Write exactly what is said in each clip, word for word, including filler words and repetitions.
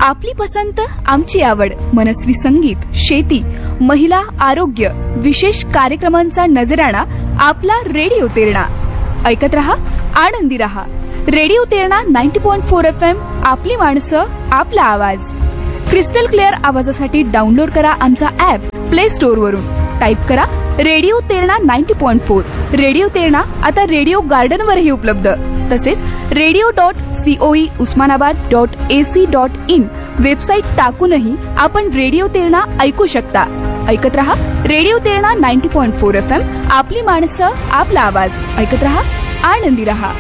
आपली पसंत आमची आवड, मनस्वी संगीत, शेती, महिला, आरोग्य, विशेष कार्यक्रमांचा नजराणा आपला रेडिओ तेरणा. ऐकत रहा, आनंदी रहा. Radio Terna ninety point four F M. आपली माणसं, आपला आवाज. क्रिस्टल क्लिअर आवाजासाठी डाउनलोड करा आमचा ऍप प्ले स्टोअर वरून. टाईप करा radio Terna ninety point four. Radio Terna आता रेडिओ गार्डन वरही उपलब्ध. तसेच radio dot COE Osmanabad dot AC dot in website टाकूनही आपण रेडिओ तेरणा ऐकू शकता. ऐकत रहा radio Terna ninety point four F M. आपली माणसं, आपला आवाज. ऐकत रहा, आनंदी रहा.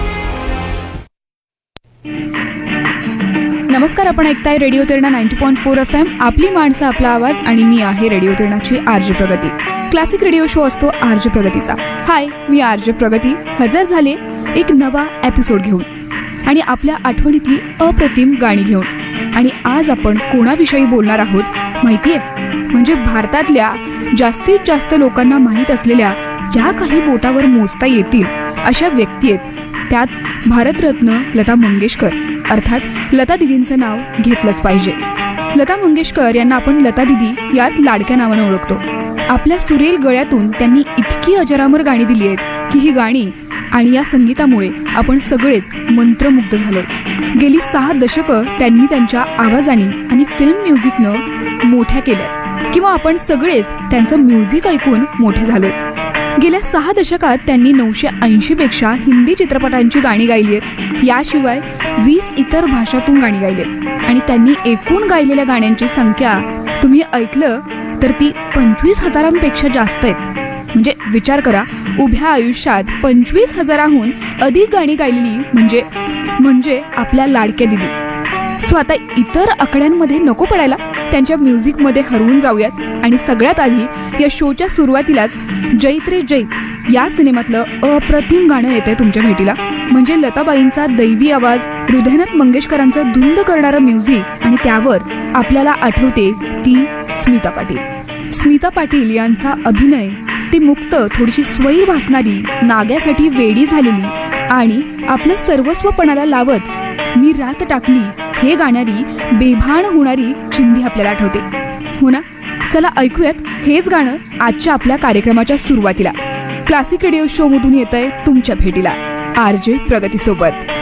नमस्कार, आपण ऐकताय radio Terna ninety point four F M. आपली माणसं, आपला आवाज. आणि मी आहे रेडिओ तेरणाची आरजे प्रगती. क्लासिक रेडिओ शो असतो आरजे प्रगतीचा. हाय, मी आरजे प्रगती हजर झाले एक नवा एपिसोड घेऊन आणि आपल्या आठवणीतली अप्रतिम गाणी घेऊन. आणि आज आपण कोणाविषयी बोलणार आहोत माहितीये? म्हणजे भारतातल्या जास्तीत जास्त लोकांना माहीत असलेल्या, ज्या काही बोटावर मोजता येतील अशा व्यक्ती आहेत. त्यात भारतरत्न लता मंगेशकर अर्थात लता दिदींचं नाव घेतलंच पाहिजे. लता मंगेशकर यांना आपण लता दिदी याच लाडक्या नावानं ओळखतो. आपल्या सुरेल गळ्यातून त्यांनी इतकी अजरामर गाणी दिली आहेत की ही गाणी आणि या संगीतामुळे आपण सगळेच मंत्रमुग्ध झालोय. गेली सहा दशकं त्यांनी त्यांच्या आवाजाने आणि फिल्म म्युझिकनं मोठ्या केल्या, किंवा आपण सगळेच त्यांचं म्युझिक ऐकून मोठे झालोय. गेल्या सहा दशकात त्यांनी नऊशे ऐंशी पेक्षा हिंदी चित्रपटांची गाणी गायली आहेत. याशिवाय वीस इतर भाषातून गाणी गायली आहेत. आणि त्यांनी एकूण गायलेल्या गाण्यांची संख्या तुम्ही ऐकलं तर ती पंचवीस हजारांपेक्षा जास्त आहेत. म्हणजे विचार करा, उभ्या आयुष्यात पंचवीस हजाराहून अधिक गाणी गायलेली म्हणजे म्हणजे आपल्या लाडक्या दिदी. सो आता इतर आकड्यांमध्ये नको पडायला, त्यांच्या म्युझिकमध्ये हरवून जाऊयात. आणि सगळ्यात आधी या शोच्या सुरुवातीलाच जैत रे जैत या सिनेमातलं अप्रतिम गाणं येतंय तुमच्या भेटीला. म्हणजे लताबाईंचा दैवी आवाज, हृदयनाथ मंगेशकरांचं धुंद करणारं म्युझिक, आणि त्यावर आपल्याला आठवते ती स्मिता पाटील. स्मिता पाटील यांचा अभिनय, ती मुक्त, थोडीशी स्वैर भासणारी, नाग्यासाठी वेडी झालेली आणि आपलं सर्वस्वपणाला लावत मी रात टाकली हे गाणारी, बेभान होणारी चिंधी आपल्याला आठवते, हो ना? चला ऐकूयात हेच गाणं आजच्या आपल्या कार्यक्रमाच्या सुरुवातीला. क्लासिक रेडिओ शो मधून येतंय तुमच्या भेटीला आरजे प्रगती सोबत.